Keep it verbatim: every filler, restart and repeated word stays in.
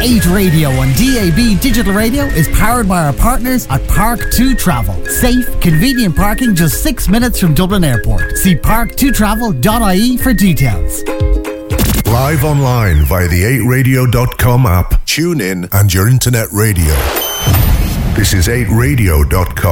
eight Radio and D A B Digital Radio is powered by our partners at Park two Travel. Safe, convenient parking just six minutes from Dublin Airport. See park two travel dot I E for details. Live online via the eight radio dot com app. Tune in and your internet radio. This is eight radio dot com.